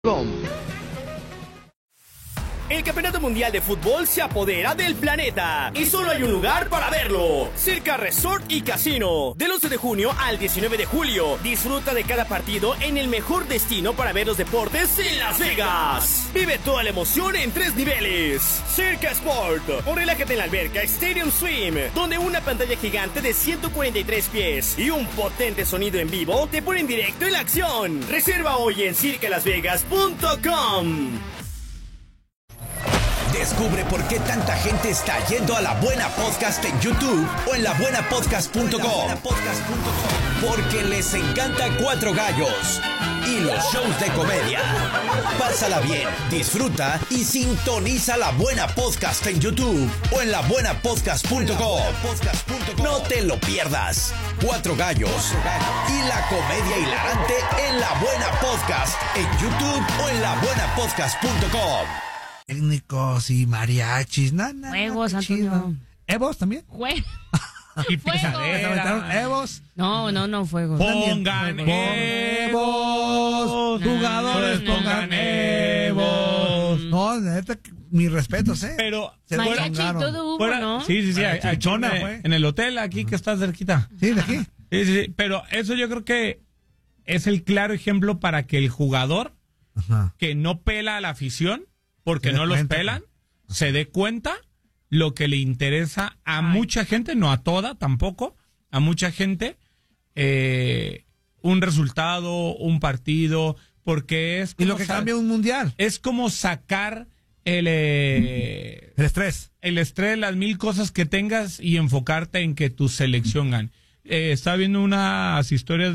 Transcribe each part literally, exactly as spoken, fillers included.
El Campeonato Mundial de Fútbol se apodera del planeta y solo hay un lugar para verlo: Circa Resort y Casino. Del once de junio al diecinueve de julio, disfruta de cada partido en el mejor destino para ver los deportes en Las Vegas. Vive toda la emoción en tres niveles: Circa Sport, o relájate en la alberca Stadium Swim, donde una pantalla gigante de ciento cuarenta y tres pies y un potente sonido en vivo te ponen directo en la acción. Reserva hoy en circa las vegas punto com. Descubre por qué tanta gente está yendo a La Buena Podcast en YouTube o en la buena podcast punto com. Porque les encanta Cuatro Gallos y los shows de comedia. Pásala bien, disfruta y sintoniza La Buena Podcast en YouTube o en la buena podcast punto com. No te lo pierdas. Cuatro Gallos y la comedia hilarante en La Buena Podcast en YouTube o en la buena podcast punto com. Técnicos y mariachis, nada, nada. Juegos, Antonio. ¿Evos también? Juegos. Y pesadera. ¿Evos? No, no, no, fuegos. Pongan Evos. Jugadores, pongan Evos. No, neta, mis respetos, ¿eh? Pero mariachi todo hubo, fuera, ¿no? Sí, sí, sí. Mariachi, Aquí chona, en, güey. en el hotel, aquí que está cerquita. Sí, de aquí. Sí, sí, sí. Pero eso yo creo que es el claro ejemplo para que el jugador Ajá. que no pela a la afición, porque Se dé no los cuenta, pelan, ¿no? se dé cuenta lo que le interesa a Ay. mucha gente, no a toda tampoco, a mucha gente, eh, un resultado, un partido, porque es Y como lo que sa- cambia un mundial. es como sacar el eh, El estrés. el estrés, las mil cosas que tengas y enfocarte en que tu selección gane. Eh, estaba viendo unas historias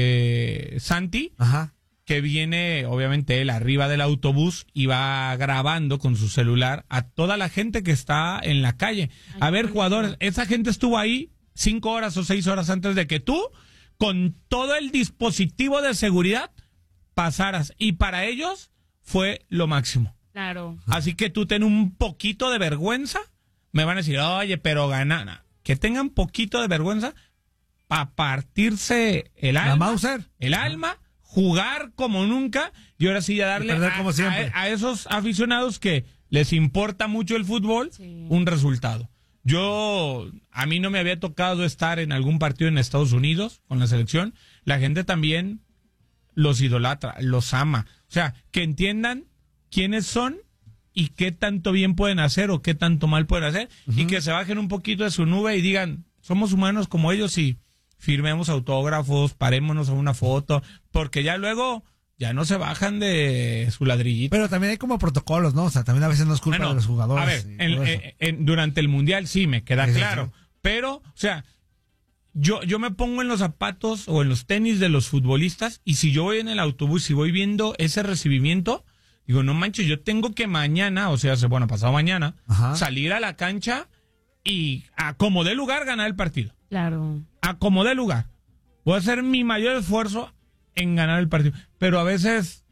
de Santi, Ajá. que viene, obviamente, él arriba del autobús y va grabando con su celular a toda la gente que está en la calle. A ver, jugadores, esa gente estuvo ahí cinco horas o seis horas antes de que tú, con todo el dispositivo de seguridad, pasaras. Y para ellos fue lo máximo. Claro. Así que tú ten un poquito de vergüenza. Me van a decir, oye, pero gana. Que tengan poquito de vergüenza para partirse el La alma. Mauser. El alma, jugar como nunca y ahora sí a darle Y perder a, como siempre. a- a esos aficionados que les importa mucho el fútbol, Sí. un resultado. Yo, a mí no me había tocado estar en algún partido en Estados Unidos con la selección. La gente también los idolatra, los ama. O sea, que entiendan quiénes son y qué tanto bien pueden hacer o qué tanto mal pueden hacer, y que se bajen un poquito de su nube y digan, somos humanos como ellos y firmemos autógrafos, parémonos a una foto, porque ya luego ya no se bajan de su ladrillito. Pero también hay como protocolos, ¿no? O sea, también a veces no es culpa Bueno, de los jugadores. a ver, y en- todo eso. en- en- durante el Mundial sí, me queda Sí, sí, claro. sí. Pero, o sea, yo, yo me pongo en los zapatos o en los tenis de los futbolistas, y si yo voy en el autobús y voy viendo ese recibimiento, digo, no manches, yo tengo que mañana, o sea, se- bueno, pasado mañana, Ajá. salir a la cancha y a como dé lugar ganar el partido. Claro. A como dé lugar. Voy a hacer mi mayor esfuerzo en ganar el partido. Pero a veces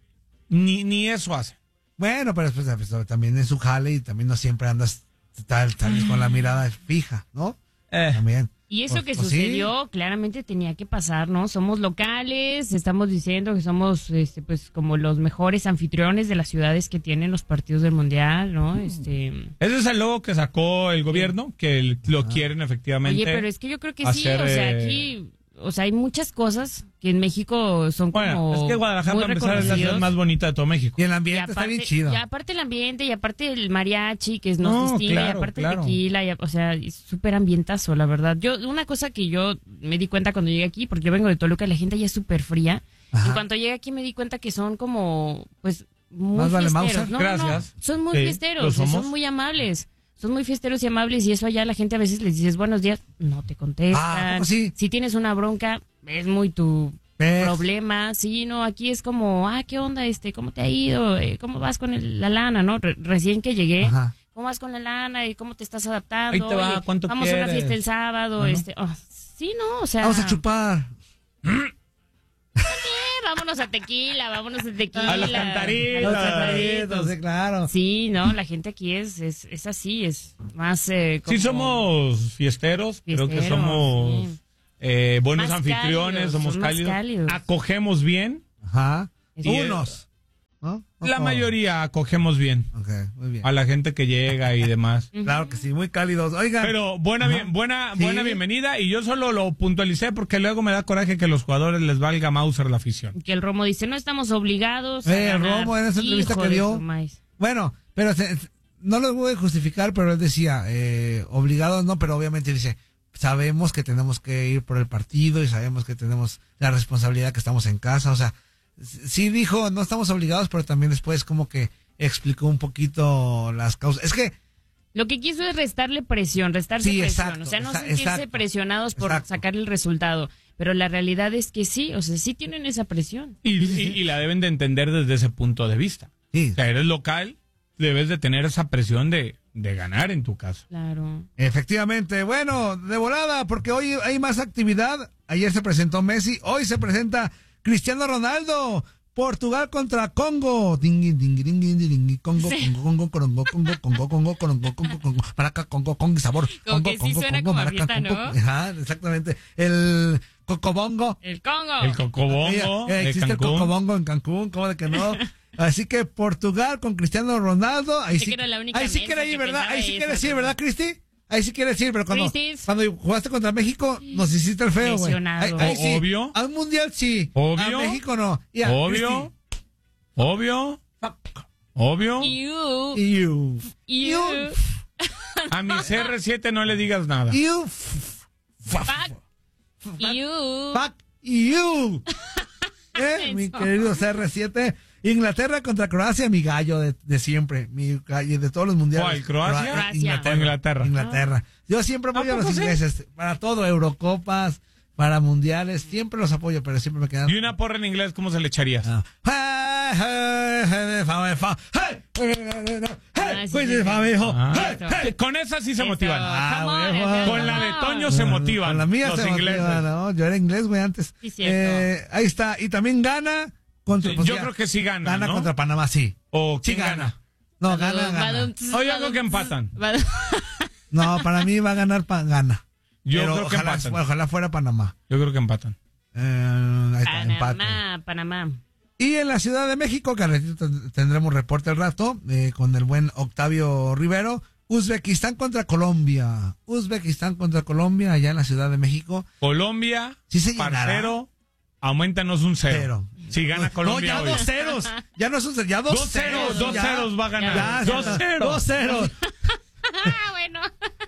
ni, ni eso hace. Bueno, pero después pues, también es su jale y también no siempre andas tal, sales con la mirada fija, ¿no? Eh. También. Y eso Pues- que pues sí. sucedió claramente tenía que pasar, ¿no? Somos locales, estamos diciendo que somos, este, pues, como los mejores anfitriones de las ciudades que tienen los partidos del Mundial, ¿no? Este... Ese es el logo que sacó el gobierno, que el- lo quieren efectivamente. Oye, pero es que yo creo que sí, hacer, o sea, eh, aquí, o sea, hay muchas cosas que en México son Bueno, como es que Guadalajara, muy para empezar, es la ciudad reconocidos. más bonita de todo México. Y el Y ambiente está bien aparte, chido. y aparte el ambiente, y aparte el mariachi que nos No, distingue, claro, y aparte claro. el tequila, y, o sea, es súper ambientazo, la verdad. Yo, una cosa que yo me di cuenta cuando llegué aquí, porque yo vengo de Toluca, la gente ya es súper fría. Ajá. En cuanto llegué aquí me di cuenta que son como, pues, muy Más vale fiesteros. Mauser. No, no, no, Gracias. son muy Sí, fiesteros, lo o sea, somos. son muy amables. Son muy fiesteros y amables, y eso allá la gente a veces les dices buenos días, no te contestan. Ah, ¿cómo sí? Si tienes una bronca, es muy tu ¿Ves? problema. Sí, no, aquí es como, ah, ¿qué onda, este? ¿Cómo te ha ido? Eh, ¿Cómo vas con el- la lana, no? Re- recién que llegué, Ajá. ¿cómo vas con la lana y cómo te estás adaptando? Ahí te va, Oye, ¿cuánto vamos a una quieres? fiesta el sábado, Bueno. este, oh, sí, no, o sea, Vamos a chupar. eh, vámonos a tequila, vámonos a tequila. A los cantaritos. A los cantaritos. Sí, claro. Sí, no, la gente aquí es, es, es así, es más eh, como- Sí somos fiesteros, creo que Fiesteros, somos sí. eh, buenos Más anfitriones, cálidos, somos son más cálidos, cálidos. acogemos bien. Ajá. Es- Unos. ¿no? No La todo. mayoría acogemos bien Ok, muy bien. a la gente que llega y demás. Claro que sí, muy cálidos. Oigan. Pero buena, bien, buena, Sí. buena bienvenida, y yo solo lo puntualicé porque luego me da coraje que a los jugadores les valga Mauser la afición. Que el Romo dice, no estamos obligados a Eh, el ganar. Romo en esa entrevista Hijo que de dio. su maíz. Bueno, pero se- se- no lo voy a justificar, pero él decía, eh, obligados no, pero obviamente dice, sabemos que tenemos que ir por el partido y sabemos que tenemos la responsabilidad que estamos en casa, o sea, sí dijo, no estamos obligados, pero también después como que explicó un poquito las causas. Es que, Lo que quiso es restarle presión, restarse Sí, presión. exacto, o sea, no exa- sentirse exacto, presionados por exacto. sacar el resultado. Pero la realidad es que sí, o sea, sí tienen esa presión. Y, y- y la deben de entender desde ese punto de vista. sí, O sea, eres local, debes de tener esa presión de, de ganar en tu casa. Claro. efectivamente, bueno, de volada, porque hoy hay más actividad. Ayer se presentó Messi, hoy se presenta Cristiano Ronaldo. Portugal contra Congo. Dingui, dingui, dingui, dingui, Congo, Sí. Congo, Congo, Congo, Congo, Congo, Congo, Congo, Congo, Congo, Maraca, Congo, Congo, sabor. Como Congo, que sí Congo, suena Congo, como a Maraca, fiesta, ¿no? Congo. Ajá, exactamente. El Cocobongo. El Congo. El Cocobongo Eh, de existe el Cancún. Cocobongo en Cancún, ¿cómo de que no? Así que Portugal con Cristiano Ronaldo. Ahí Pensé sí, que era la única ahí sí mensa quiere ir, que ¿verdad? Ahí pensaba sí quiere eso, decir, pero- ¿verdad, Cristi? Ahí sí quiere decir, pero cuando, Cristis. cuando jugaste contra México, nos hiciste el feo, güey. Lesionado. Ahí- ahí sí. Obvio. A un mundial sí. Obvio. A México no. Y a Obvio, Cristi. obvio, obvio. You. You. You. A mi C R siete no le digas nada. You. Fuck. You. Fuck you. ¿Eh? Mi Eso. querido C R siete. Inglaterra contra Croacia, mi gallo de, de siempre. Mi gallo de todos los mundiales. ¿Cuál, Croacia? Croa- Croacia. O Inglaterra. Inglaterra. Yo siempre apoyo ¿A a los poco sí? ingleses. Para todo, Eurocopas, para mundiales. Siempre los apoyo, pero siempre me quedan. Y una porra en inglés, ¿cómo se le echarías? Ah. Ah, con esa sí se Eso. motivan. Ah, Come on, güey, Everton. Con la de Toño se motivan. Con la mía los se ingleses. motiva, ¿no? Yo era inglés, güey, antes. Sí, cierto. Eh, ahí está. Y también gana contra. Sí, pues yo ya, creo que sí gana, Gana ¿no? contra Panamá, sí. ¿O Sí quién gana. gana? No, gana, gana. O yo creo que empatan. No, para mí va a ganar, pa- gana. Yo Pero creo que ojalá, empatan. ojalá fuera Panamá. Yo creo que empatan. Eh, ahí está, empate. Panamá, Panamá. Y en la Ciudad de México, que al ratito ten- tendremos reporte al rato, eh, con el buen Octavio Rivero, Uzbekistán contra Colombia. Uzbekistán contra Colombia, allá en la Ciudad de México. Colombia, Sí se llenará. parcero, aumentanos un cero. Cero. Si gana Colombia No, ya hoy. dos ceros. Ya no es un cero, ya dos, Dos ceros, dos ya. ceros va a ganar. Ya, dos ya, ceros. Dos ceros. Ah, bueno.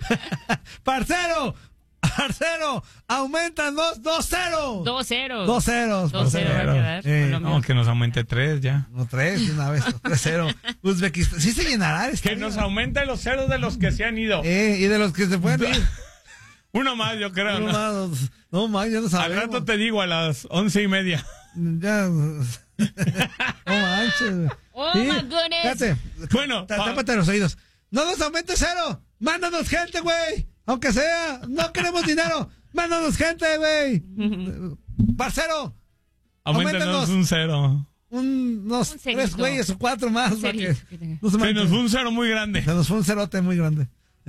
Parcero, parcero, aumentan dos, dos ceros. Dos ceros. Dos ceros. Dos ceros va a quedar. Eh, Colombia. No, que nos aumente tres ya. No, tres de una vez, tres cero. Uzbekistán. Sí se llenará el Que estadio. nos aumente los ceros de los que se han ido. Eh, y de los que se pueden ir. Uno más, yo creo. No, ¿no? más, no, más, ya no Al sabemos. rato te digo a las once y media. Ya. No manches. güey. Oh, Sí, my goodness. Fíjate. Bueno, Tá- pa- tápate los oídos. No nos aumentes cero. Mándanos gente, güey. Aunque sea. No queremos dinero. Mándanos gente, güey. Parcero. Aumentanos Aumentanos. un cero. Un, unos Un cerito. tres güeyes o cuatro más. para que Cerito que tenga. no se Se manchen. nos fue un cero muy grande. Se nos fue un cerote muy grande.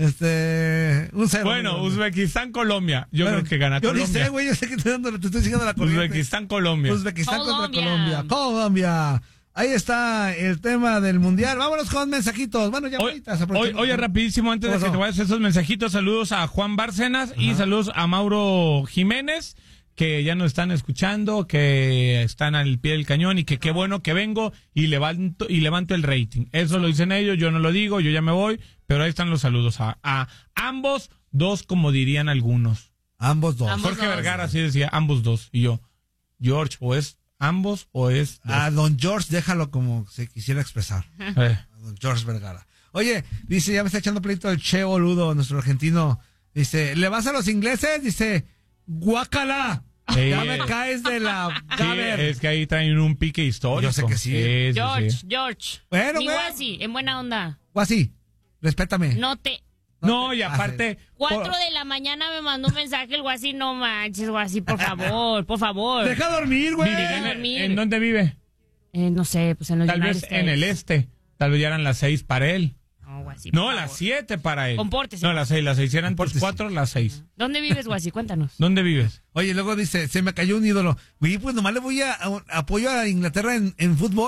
Este. Un cero. Bueno, muy grande. Uzbekistán, Colombia. Yo Bueno, creo que gana yo Colombia. ni sé, güey. Yo sé que te, dando, te estoy siguiendo la corriente. Uzbekistán, Colombia. Uzbekistán contra Colombia. Colombia. Colombia. Ahí está el tema del mundial. Vámonos con mensajitos. Bueno, ya Hoy, ahorita. hoy- oye, rapidísimo, antes de ¿Qué que pasó? te vayas esos mensajitos, saludos a Juan Bárcenas y saludos a Mauro Jiménez, que ya nos están escuchando, que están al pie del cañón y que qué bueno que vengo y levanto y levanto el rating. Eso lo dicen ellos, yo no lo digo, yo ya me voy, pero ahí están los saludos a, a ambos dos, como dirían algunos. Ambos dos. Ambos Jorge dos. Vergara sí decía, ambos dos. Y yo, George, o es ambos o es dos. A don George, déjalo como se quisiera expresar. Eh, A don George Vergara. Oye, dice, ya me está echando pleito el Che Boludo, nuestro argentino. Dice, ¿le vas a los ingleses? Dice, guácala. Sí. Ya me caes de la... sí, A ver. es que ahí traen un pique histórico. Yo sé que sí. Sí, sí, George, sí. George. Bueno, Mi güey. guasi, en buena onda. Guasi, respétame. No te... No, y aparte... Cuatro por- de la mañana me mandó un mensaje el guasi, no manches, guasi, por favor, por favor. Deja dormir, güey. Vive Deja en, dormir. ¿En dónde vive? Eh, no sé, pues en los Tal United vez States. en el este. Tal vez ya eran las seis para él. No, guasi, No, por las favor. siete para él. Compórtese. No, las seis, las seis eran Compórtese. cuatro, las seis. ¿Dónde vives, guasi? Cuéntanos. ¿Dónde vives? Oye, luego dice, se me cayó un ídolo. Güey, pues nomás le voy a, a- apoyo a Inglaterra en, en fútbol.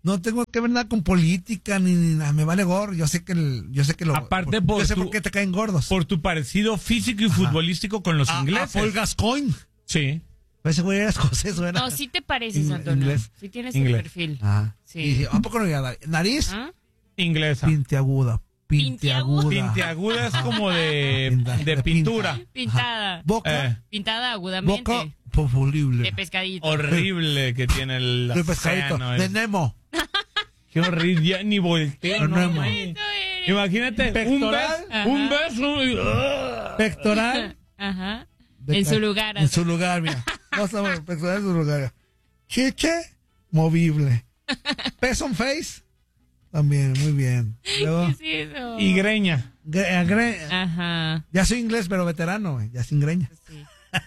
no tengo que ver nada con política ni, ni nada, me vale gorro. Yo sé que el, yo sé que lo Aparte por, por yo sé tu- por qué te caen gordos. Por tu parecido físico y futbolístico con los A- ingleses. A Paul Gascoigne. Sí. Ese güey era escocés, ¿verdad? No, sí te pareces, Ingle- Antonio. inglés. Sí tienes Inglés. el perfil. Ah, Sí. Y, ¿a poco no llega? Nariz, ¿Ah? Inglesa. pintiaguda. Pintiaguda. Pintiaguda es como de, Pinta- de de pintura. Pintada. Boca, Eh. Pintada agudamente. boca populible. De pescadito. Horrible que tiene el De pescadito. océano, De es- Nemo. Qué horrible, ya ni volteo. No, no, no, güey. Eso eres. Imagínate, un Pectoral. beso, un beso y- ¡ah! Pectoral. Ajá. De En ca- su lugar. En su lugar, mira. Vamos a ver, pectoral en su lugar. Chiche, movible. Peso on face, también, muy bien. Luego, ¿Qué es eso? Y greña. gre- gre- Ajá. ya soy inglés, pero veterano, güey, ya sin greña. Sí.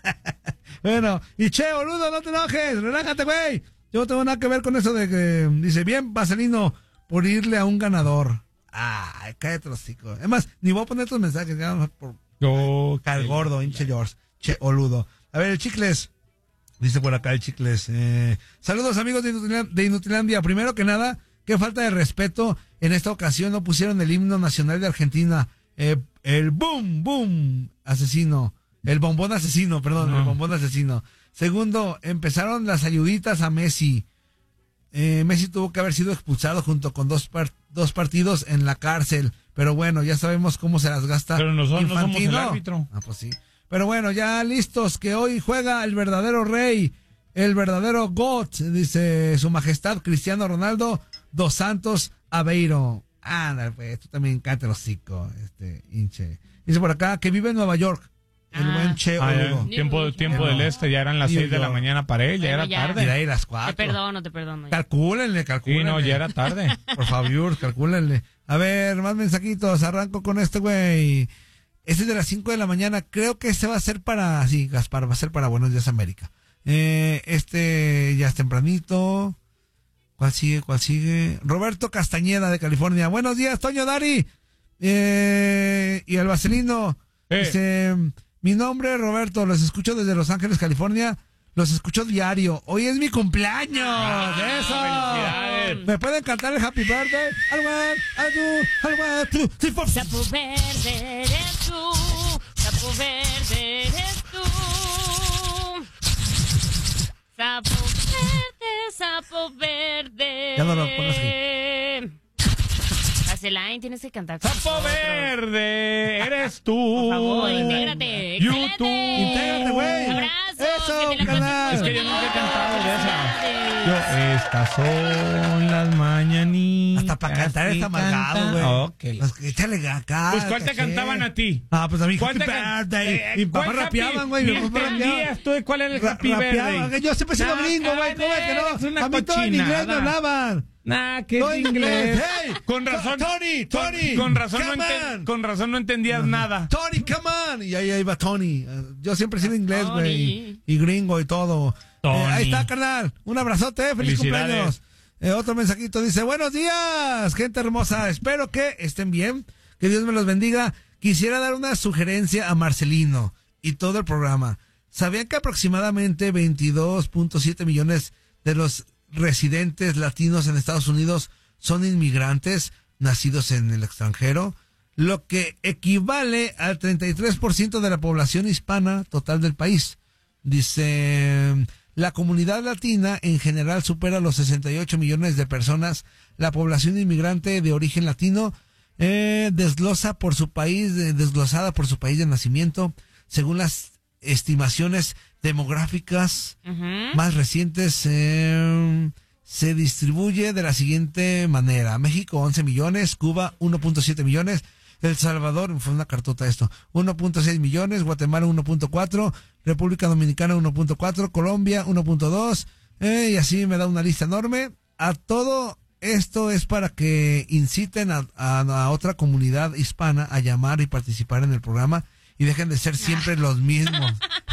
Bueno, y che, boludo, no te enojes, relájate, güey. Yo no tengo nada que ver con eso de que dice, bien, Vaselino, por irle a un ganador. Ay, cállate los hocico. Es más, ni voy a poner tus mensajes, ya nomás por Yo, cal gordo, hinche George, che, boludo. A ver, el Chicles, dice por acá el Chicles. Eh, saludos, amigos de, Inutilan- de Inutilandia. Primero que nada, qué falta de respeto. En esta ocasión no pusieron el himno nacional de Argentina. Eh, el boom, boom, asesino. El bombón asesino, perdón, No. el bombón asesino. Segundo, empezaron las ayuditas a Messi. Eh, Messi tuvo que haber sido expulsado junto con dos, par- dos partidos en la cárcel. Pero bueno, ya sabemos cómo se las gasta. Pero nosotros no somos el Infantino. árbitro. Ah, pues sí. Pero bueno, ya listos, que hoy juega el verdadero rey, el verdadero GOAT, dice su majestad Cristiano Ronaldo dos Santos Aveiro. Anda, pues, tú también cállate el hocico, este, hinche. Dice por acá que vive en Nueva York, el Ah. buen Che Ah, ya, Olugo. tiempo, tiempo No. del este, ya eran las New seis de la York. mañana para él, ya Bueno, era ya. Y de tarde. ahí las Te cuatro. perdono, te perdono. Calcúlenle, Sí, calcúlenle. no, ya era tarde. Por favor, calcúlenle. A ver, más mensajitos. Arranco con este, güey. Este es de las cinco de la mañana. Creo que este va a ser para... Sí, Gaspar, va a ser para Buenos Días América. Eh, este ya es tempranito. ¿Cuál sigue? ¿Cuál sigue? Roberto Castañeda de California. Buenos días, Toño Dari. Eh, y el Vaselino. Eh. Dice, mi nombre es Roberto. Los escucho desde Los Ángeles, California. Los escucho diario. Hoy es mi cumpleaños. ¡Eso! felicidades. ¿Me pueden cantar el Happy Birthday? I want, I do, I want to, three, four. Sapo verde eres tú. Sapo verde eres tú. Sapo verde, sapo verde. Ya no lo pongas aquí. Acelain, tienes que cantar con Sapo nosotros. verde, eres tú. Por favor, intégrate. YouTube. excelente. Intégrate, güey. Abrazos. Eso, que te la canal. pases Es que yo nunca he cantado de esa. Felicidades. Yo, estas son las mañanitas. Hasta para cantar que está amargado, cantan. güey. Ok. Pues que échale acá. Pues, ¿cuál te caché. cantaban a ti? Ah, pues a mí ¿Cuál Happy te can- Birthday. eh, Mi papá cuál happy? rapeaban, güey. Ni Mi papá rapeaba. entendías tú de cuál era el Ra- Happy rapeaban. Birthday. Yo siempre he sido Ah, gringo, güey. ¿Cómo es que eres no? una A mí todo en inglés me cochinada. hablaban. Nah, que No es inglés. Hey, Con razón. Tony, Tony. Con, con razón no come enten- on. con razón no entendías nada. Tony, come on. Y ahí, ahí va Tony. Eh, Yo siempre he sido inglés, Tony. güey. Y gringo y todo. Tony. Eh, ahí está, carnal. Un abrazote. Feliz Felicidades. cumpleaños. Eh, otro mensajito dice, buenos días, gente hermosa. Espero que estén bien. Que Dios me los bendiga. Quisiera dar una sugerencia a Marcelino y todo el programa. ¿Sabían que aproximadamente veintidós punto siete millones de los residentes latinos en Estados Unidos son inmigrantes nacidos en el extranjero? Lo que equivale al treinta y tres por ciento de la población hispana total del país. Dice, la comunidad latina en general supera los sesenta y ocho millones de personas. La población inmigrante de origen latino eh, desglosa por su país, eh, desglosada por su país de nacimiento, según las estimaciones demográficas Ujú. más recientes, eh, se distribuye de la siguiente manera: México once millones, Cuba uno punto siete millones, El Salvador, fue una cartota esto, uno punto seis millones, Guatemala uno punto cuatro, República Dominicana uno punto cuatro, Colombia uno punto dos, eh, y así me da una lista enorme. A todo esto es para que inciten a, a, a otra comunidad hispana a llamar y participar en el programa y dejen de ser siempre los mismos.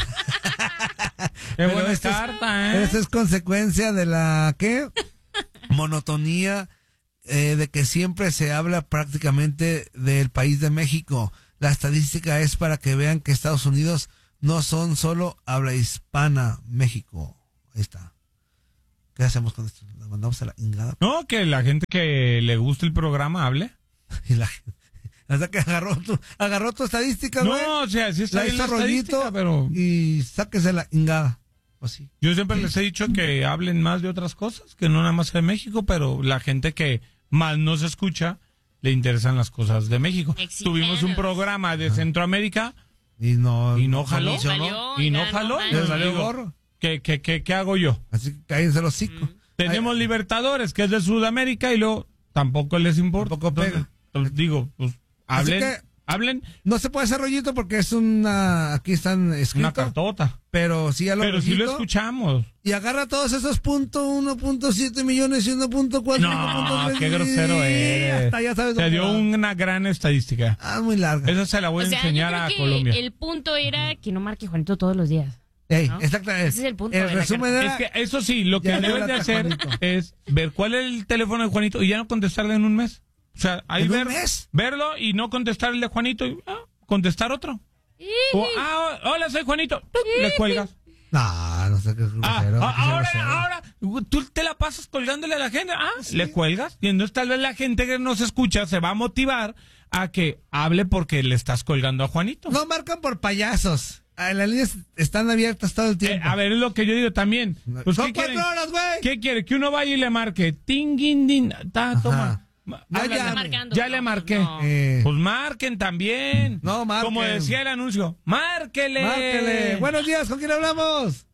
Qué Pero buena esto es- carta, ¿eh? Esto es consecuencia de la, ¿qué? Monotonía, eh, de que siempre se habla prácticamente del país de México. La estadística es para que vean que Estados Unidos no son solo habla hispana, México. Ahí está. ¿Qué hacemos con esto? ¿La mandamos a la ingada? No, que la gente que le guste el programa hable. Y la hasta que agarró tu, agarró tu estadística, güey. No, o sea, sí está la bien hizo la estadística, rollito pero y sáquese la ingada. ¿O sí? yo siempre les he dicho que hablen más de otras cosas, que no nada más de México, pero la gente que más no se escucha, le interesan las cosas de México. Exígenos. Tuvimos un programa de Centroamérica Y no, y no jaló. funcionó. Y no ya jaló. no Les Les valió digo, gorro. ¿qué, qué, qué, ¿Qué hago yo? Así que cállense los hocico. Tenemos Libertadores, que es de Sudamérica, y luego tampoco les importa. Tampoco pega. Entonces, entonces digo, pues Así hablen, que- hablen No se puede hacer rollito porque es una... Aquí están una escritos. cartota. Pero sí a lo Pero si lo rollito, escuchamos. y agarra todos esos punto uno, punto siete millones y uno punto cuatro. No, qué grosero es. Hasta ya sabes Se dónde dio va. una gran estadística. Ah, muy larga. Esa se la voy O a sea, enseñar yo creo a que Colombia. el punto era que no marque Juanito todos los días. Ey, ¿no? exactamente. Ese es el punto El de la resumen carta. era... Es que eso sí, lo que Ya le debes de hablaste a hacer Juanito. es ver cuál es el teléfono de Juanito y ya no contestarle en un mes. O sea, ahí ¿En un ver, mes? verlo y no contestar el de Juanito y ah, contestar otro. O, ah, hola, soy Juanito. ¡Tup! Le cuelgas. No, no sé qué es Ah, grosero. ah, qué ahora, grosero. ahora, tú te la pasas colgándole a la gente. Ah, le cuelgas. Y entonces tal vez la gente que nos escucha se va a motivar a que hable porque le estás colgando a Juanito. No marcan por payasos. Ah, las líneas están abiertas todo el Eh, tiempo. a ver, es lo que yo digo también. Pues, Son ¿qué cuatro quieren? horas, güey. ¿Qué quiere? Que uno vaya y le marque. Ting, din, din. Ta, toma. Ma- Ya háblale. llame. marcando. Ya le marqué. No. Eh, Pues marquen también. No, marquen. Como decía el anuncio. ¡Márquele! márquele. Buenos días, ¿con quién hablamos?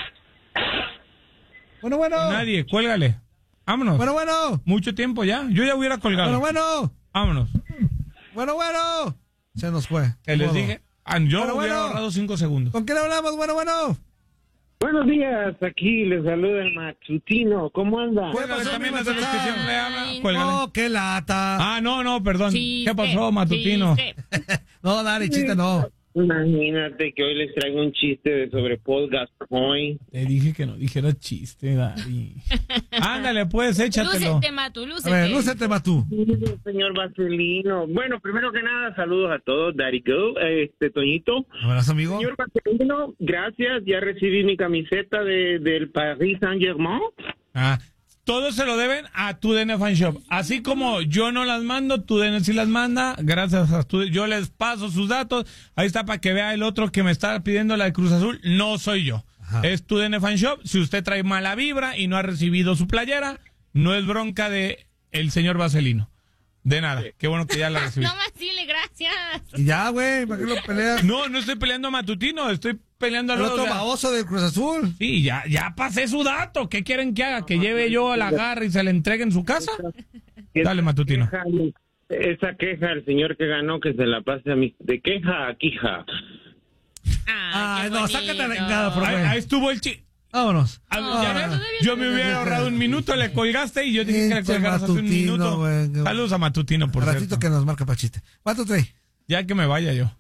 Bueno, bueno. Nadie, cuélgale. Vámonos. Bueno, bueno. Mucho tiempo ya. Yo ya hubiera colgado. Bueno, bueno. Vámonos. Bueno, bueno. Se nos fue. Que les Modo. dije. Ah, yo Bueno, hubiera bueno. ahorrado cinco segundos. ¿Con quién hablamos? Bueno, bueno. Buenos días, aquí les saluda el matutino. ¿Cómo anda? Cuélgale pasó, también mi a los que Matutino? siempre le hablan. Ay, Cuélgale. Oh, qué lata. Ah, no, no, perdón. Chiste, ¿Qué pasó, Matutino? chiste. No, Dari, chiste no. Imagínate que hoy les traigo un chiste de sobre Paul Gascoigne. Te dije que no dijera chiste, Dari. Ándale, pues, échatelo. Lúcete, Matu, A lúcete. ver, lúcete, Matú. Señor Vaselino. Bueno, primero que nada, saludos a todos. Daddy Go, este Toñito. Un abrazo, amigo. Señor Vaselino, gracias. Ya recibí mi camiseta de, del Paris Saint-Germain. Ah, todo se lo deben a tu D N Fan Shop. Así como yo no las mando, tu D N sí las manda. Gracias a tu, yo les paso sus datos. Ahí está para que vea el otro que me está pidiendo la de Cruz Azul. No soy yo. Ajá. Es tu D N Fan Shop. Si usted trae mala vibra y no ha recibido su playera, no es bronca de el señor Vaselino. De nada. Qué bueno que ya la recibí. No más dile gracias. Y ya, güey, ¿para qué lo peleas? No, no estoy peleando a Matutino, estoy peleando al El otro. otro baboso del Cruz Azul. Sí, ya, ya pasé su dato. ¿Qué quieren que haga? ¿Que lleve yo a la garra y se le entregue en su casa? Dale, Matutino. Queja, esa queja, el señor que ganó, que se la pase a mi... De queja a quija. Ay, qué no, bonito. sácate la chingada, por Ahí, favor. ahí estuvo el chi... Vámonos. Ah, No, ¿ya no, ves? todavía Yo no. me hubiera ahorrado un minuto, le colgaste y yo dije que le Pinche colgaras hace un Matutino, minuto. güey, qué- Saludos a Matutino, por Al ratito cierto. que nos marca para chiste. ¿Cuánto trae? Ya que me vaya yo.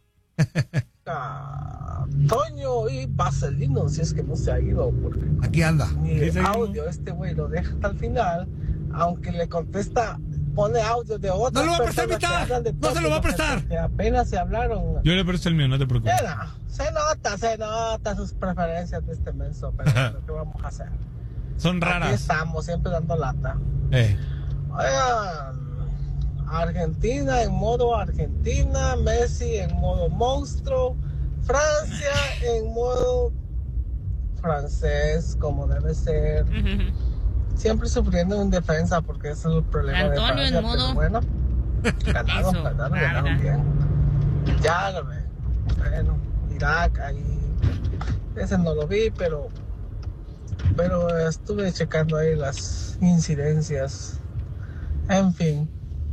a Toño y Vaselino, si es que no se ha ido, porque Aquí anda. mi ¿Qué seguimos? audio, este güey lo deja hasta el final, aunque le contesta, pone audio de otra No lo va a prestar mitad. No se lo va a prestar. Que apenas se hablaron. Yo le presto el mío, no te preocupes. Mira, se nota, se nota sus preferencias de este menso, pero bueno, ¿qué vamos a hacer? Son Aquí raras. estamos, siempre dando lata. Eh. Oigan, Argentina en modo Argentina, Messi en modo monstruo, Francia en modo francés, como debe ser. Siempre sufriendo en defensa porque ese es el problema Antonio de Francia. en modo- Pero bueno, ganaron, Eso, ganaron, larga. ganaron bien. Ya lo ven. Bueno, Irak ahí. Ese no lo vi, pero pero estuve checando ahí las incidencias. En fin.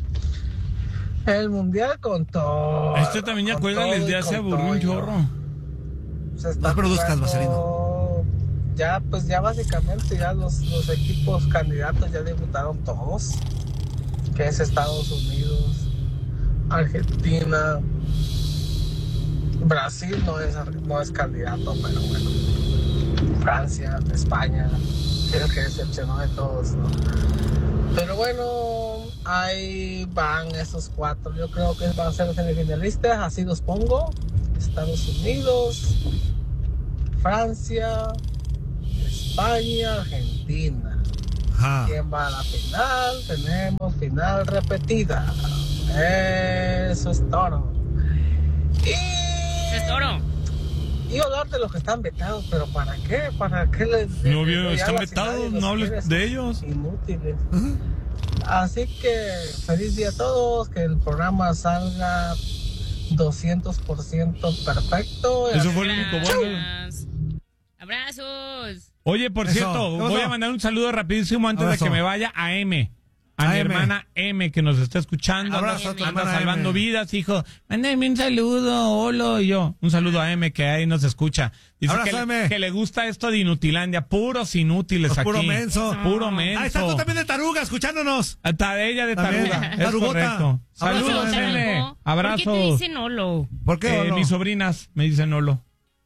El mundial con todo. Este también ya con cuelga todo y desde hace con aburrió un Toño. chorro. Se está No produzcas, jugando- Vaselino. Ya, pues ya básicamente ya los, los equipos candidatos ya debutaron todos. Que es Estados Unidos, Argentina, Brasil no es, no es candidato, pero bueno. Francia, España, creo que decepcionó de todos, ¿no? Pero bueno, ahí van esos cuatro. Yo creo que van a ser los semifinalistas, así los pongo. Estados Unidos, Francia, España, Argentina. Ajá. ¿Quién va a la final? Tenemos final repetida. Eso es todo. Y... Eso es toro. Iba a hablar de los que están vetados, pero ¿para qué? ¿Para qué les... No, les- vio, les están hablas si nadie vetados, los no hables quiere? de ellos. Inútiles. Así que feliz día a todos, que el programa salga doscientos por ciento perfecto. Eso fue el único bueno. Gracias. Abrazos. Oye, por Eso, cierto, ¿qué voy pasó? a mandar un saludo rapidísimo antes Abrazo. de que me vaya a M. A, A mi M. hermana M, que nos está escuchando. Abrazo anda, a tu anda hermana salvando M. vidas, hijo. Mándame un saludo, Olo. Y yo, un saludo a M, que ahí nos escucha. Dice Abrazo, que, M. que le gusta esto de Inutilandia. Puros inútiles Pues aquí. puro menso. Puro menso. Ahí está tú también de Taruga, escuchándonos. Hasta ella de También. Taruga. Es Tarugota. correcto. Abrazo, Saludos, M. M. ¿Por qué te Abrazos. dicen Olo? ¿Por qué? Eh, Olo? mis sobrinas me dicen Olo.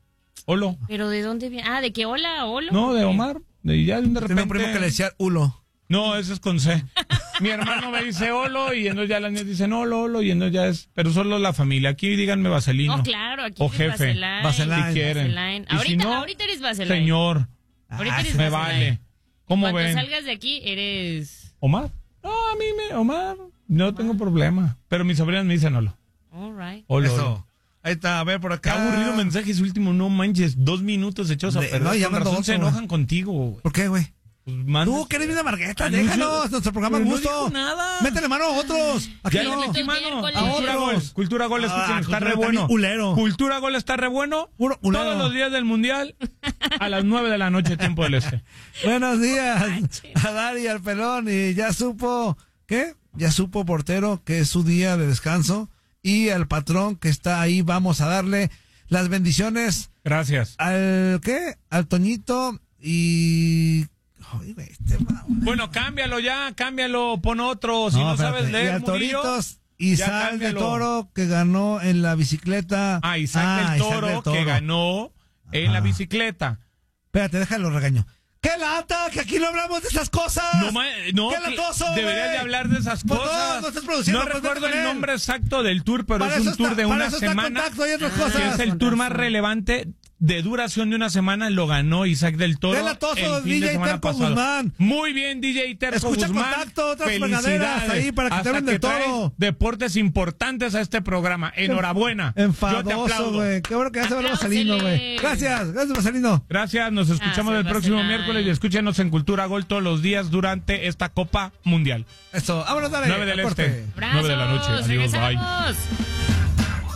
Olo. ¿Pero de dónde viene? Ah, ¿de qué hola, Olo? No, de Omar. De ya de Tenía repente. un primo que le decía Ulo. No, eso es con C. Mi hermano me dice Olo y entonces ya las niñas dicen Olo, Olo y entonces ya es. Pero solo la familia. Aquí díganme Vaselino. No, claro, aquí O eres jefe. Vaseline. Vaseline. Si quieren. Vaseline. Y si Ahorita, no, ahorita eres Vaseline. Señor, Ahorita Ah, eres me Vaseline. vale. ¿Cómo Cuando ven? salgas de aquí, eres... ¿Omar? No, a mí me. Omar. No tengo problema. Pero mis sobrinas me dicen Olo. All right. Olo. Eso. Olo. Ahí está, a ver por Qué acá. aburrido mensaje ese último. No manches. Dos minutos echados a De- perder. no, ya Con mandó razón se otro, enojan contigo, güey. ¿Por qué, güey? Pues manda- Tú, que eres bien amargueta, Anuncio- déjanos, nuestro programa Pero a no gusto. dijo nada. Métele mano a otros. Aquí Ya no. le metí Estos mano. miércoles. Cultura A Gol. otros. Cultura Gol, Ah, escuchen, está Cultura re está bueno. bien culero. Cultura Gol está re bueno. Puro culero. Todos los días del Mundial a las nueve de la noche, tiempo del este. Buenos días a Dari, al pelón, y ya supo, ¿qué? Ya supo portero que es su día de descanso, y al patrón que está ahí, vamos a darle las bendiciones Gracias. al, ¿qué? Al Toñito y... Ay, güey, este va- Bueno, cámbialo ya, cámbialo, pon otro. Si no, espérate. sabes Y leer, al Murillo, Toritos ya Isaac de cámbialo. Toro, que ganó en la bicicleta. Ah, Isaac, Ah, del, Isaac Toro, del Toro. que ganó en Ajá. la bicicleta. Espérate, déjalo regaño. ¡Qué lata! ¡Que aquí no hablamos de esas cosas! No, ma- no, ¡Qué que latoso, deberías güey! de hablar de esas Pues cosas. no, no estás produciendo, No pues vete recuerdo con el él. nombre exacto del tour, pero Para es un eso tour está- de para una eso está semana. Contacto, hay otras Ah, cosas. Que es el Con tour razón. más relevante de duración de una semana, lo ganó Isaac del Toro. ¡Qué latoso, el fin de D J semana Terco pasado. Guzmán! Muy bien, D J Terco Escucha Guzmán. Contacto, otras Felicidades. fregaderas ahí para que te Hasta hablen del traes Toro. deportes importantes a este programa. Enhorabuena. Yo te Enfadoso, aplaudo. güey. Qué bueno que ya se va el Vaselino, güey. Apláusele. Gracias, gracias, Vaselino. Gracias, nos escuchamos Ah, el se próximo va a miércoles y escúchenos en Cultura Gol todos los días durante esta Copa Mundial. Eso, vámonos, dale. nueve del al corte. este, nueve de la noche. Abrazos, Adiós, bye. regresamos.